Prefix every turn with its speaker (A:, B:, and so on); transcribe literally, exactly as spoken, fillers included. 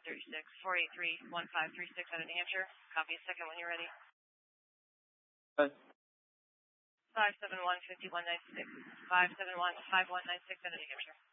A: thirty-six, four eight three, one five three six out of New Hampshire. Copy a second when you're ready.
B: Uh,
A: five seven one, five one nine six. five seven one, five one nine six out of New Hampshire.